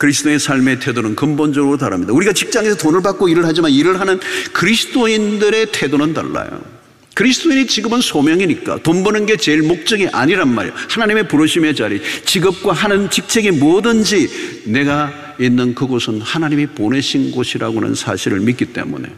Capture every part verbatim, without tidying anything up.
그리스도의 삶의 태도는 근본적으로 다릅니다. 우리가 직장에서 돈을 받고 일을 하지만 일을 하는 그리스도인들의 태도는 달라요. 그리스도인이 직업은 소명이니까 돈 버는 게 제일 목적이 아니란 말이에요. 하나님의 부르심의 자리, 직업과 하는 직책이 뭐든지 내가 있는 그곳은 하나님이 보내신 곳이라고 하는 사실을 믿기 때문에.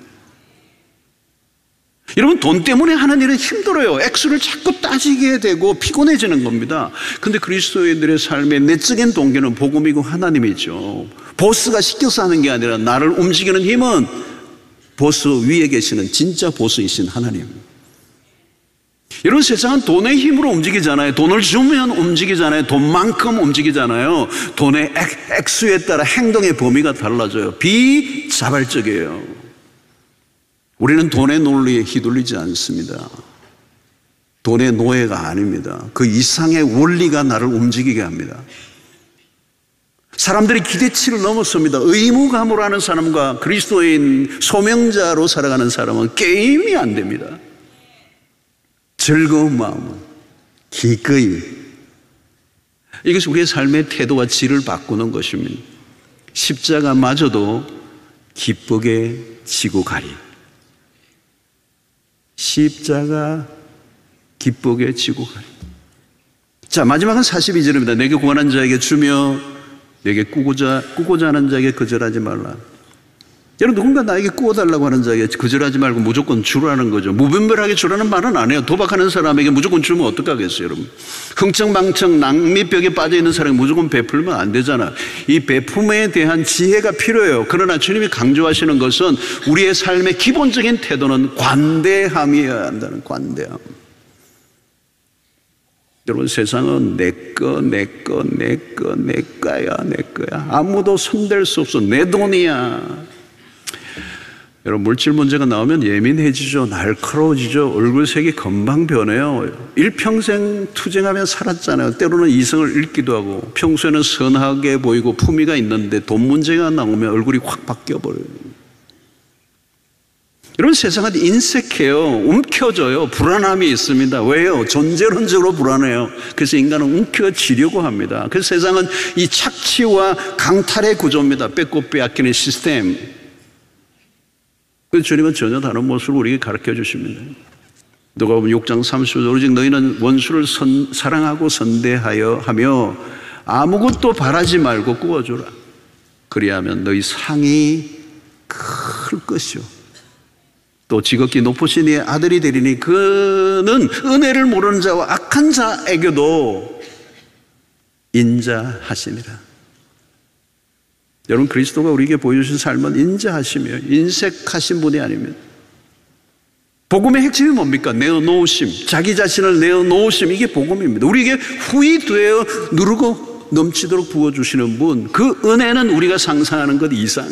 여러분, 돈 때문에 하는 일은 힘들어요. 액수를 자꾸 따지게 되고 피곤해지는 겁니다. 근데 그리스도인들의 삶의 내적인 동기는 복음이고 하나님이죠. 보스가 시켜서 하는 게 아니라 나를 움직이는 힘은 보스 위에 계시는 진짜 보스이신 하나님. 여러분, 세상은 돈의 힘으로 움직이잖아요. 돈을 주면 움직이잖아요. 돈만큼 움직이잖아요. 돈의 액, 액수에 따라 행동의 범위가 달라져요. 비자발적이에요. 우리는 돈의 논리에 휘둘리지 않습니다. 돈의 노예가 아닙니다. 그 이상의 원리가 나를 움직이게 합니다. 사람들이 기대치를 넘었습니다. 의무감으로 하는 사람과 그리스도인 소명자로 살아가는 사람은 게임이 안 됩니다. 즐거운 마음은 기꺼이. 이것이 우리의 삶의 태도와 질을 바꾸는 것입니다. 십자가마저도 기쁘게 지고 가리. 십자가 기쁘게 지고 가리. 자, 마지막은 사십이 절입니다. 내게 구하는 자에게 주며 내게 꾸고자, 꾸고자 하는 자에게 거절하지 말라. 여러분, 누군가 나에게 꾸어달라고 하는 자에게 거절하지 말고 무조건 주라는 거죠. 무분별하게 주라는 말은 안 해요. 도박하는 사람에게 무조건 주면 어떡하겠어요, 여러분. 흥청망청 낭미벽에 빠져있는 사람이 무조건 베풀면 안 되잖아. 이 베품에 대한 지혜가 필요해요. 그러나 주님이 강조하시는 것은 우리의 삶의 기본적인 태도는 관대함이어야 한다는, 관대함. 여러분, 세상은 내 거, 내 거, 내 거, 내 거야, 내 거야. 아무도 손댈 수 없어. 내 돈이야. 여러분, 물질 문제가 나오면 예민해지죠. 날카로워지죠. 얼굴색이 금방 변해요. 일평생 투쟁하며 살았잖아요. 때로는 이성을 잃기도 하고, 평소에는 선하게 보이고 품위가 있는데 돈 문제가 나오면 얼굴이 확 바뀌어버려요. 여러분, 세상은 인색해요. 움켜져요. 불안함이 있습니다. 왜요? 존재론적으로 불안해요. 그래서 인간은 움켜쥐려고 합니다. 그래서 세상은 이 착취와 강탈의 구조입니다. 뺏고 빼앗기는 시스템. 그래서 주님은 전혀 다른 모습을 우리에게 가르쳐 주십니다. 누가복음 육 장 삼십 절, 오직 너희는 원수를 선, 사랑하고 선대하여 하며 아무것도 바라지 말고 꾸어주라. 그리하면 너희 상이 클 것이요. 또 지극히 높으신 이의 아들이 되리니 그는 은혜를 모르는 자와 악한 자에게도 인자하시니라. 여러분, 그리스도가 우리에게 보여주신 삶은 인자하심이에요. 인색하신 분이 아닙니다. 복음의 핵심이 뭡니까? 내어놓으심, 자기 자신을 내어놓으심, 이게 복음입니다. 우리에게 후히 되어 누르고 넘치도록 부어주시는 분, 그 은혜는 우리가 상상하는 것 이상.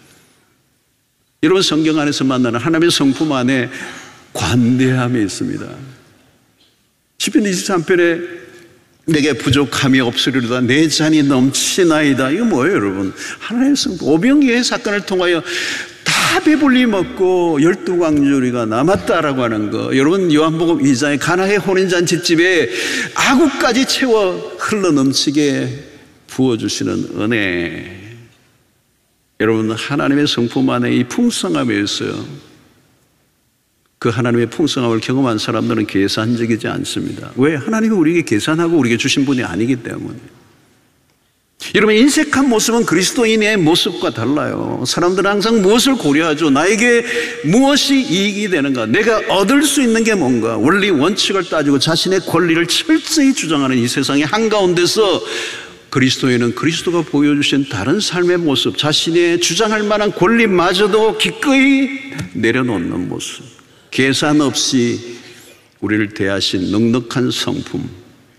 여러분, 성경 안에서 만나는 하나님의 성품 안에 관대함이 있습니다. 시편 이십삼 편에 내게 부족함이 없으리로다, 내 잔이 넘치나이다. 이거 뭐예요, 여러분? 하나님의 성품. 오병이의 사건을 통하여 다 배불리 먹고 열두 광주리가 남았다라고 하는 거. 여러분, 요한복음 이 장에 가나의 혼인잔치집에 아구까지 채워 흘러넘치게 부어주시는 은혜. 여러분, 하나님의 성품 안에 이 풍성함이 있어요. 그 하나님의 풍성함을 경험한 사람들은 계산적이지 않습니다. 왜? 하나님이 우리에게 계산하고 우리에게 주신 분이 아니기 때문에. 여러분, 인색한 모습은 그리스도인의 모습과 달라요. 사람들은 항상 무엇을 고려하죠? 나에게 무엇이 이익이 되는가? 내가 얻을 수 있는 게 뭔가? 원리 원칙을 따지고 자신의 권리를 철저히 주장하는 이 세상의 한가운데서 그리스도인은 그리스도가 보여주신 다른 삶의 모습, 자신의 주장할 만한 권리마저도 기꺼이 내려놓는 모습, 계산 없이 우리를 대하신 넉넉한 성품,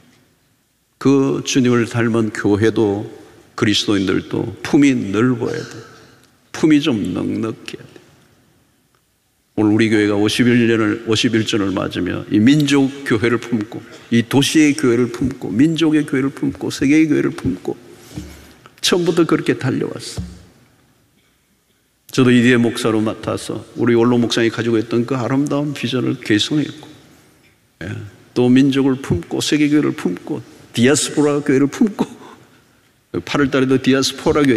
그 주님을 닮은 교회도 그리스도인들도 품이 넓어야 돼. 품이 좀 넉넉해야 돼. 오늘 우리 교회가 오십일 년을, 오십일 주년을 맞으며 이 민족 교회를 품고, 이 도시의 교회를 품고, 민족의 교회를 품고, 세계의 교회를 품고, 처음부터 그렇게 달려왔어. 저도 이디의 목사로 맡아서 우리 원로 목사님이 가지고 있던 그 아름다운 비전을 개성했고, 또 민족을 품고, 세계교회를 품고, 디아스포라 교회를 품고, 팔월 달에도 디아스포라 교회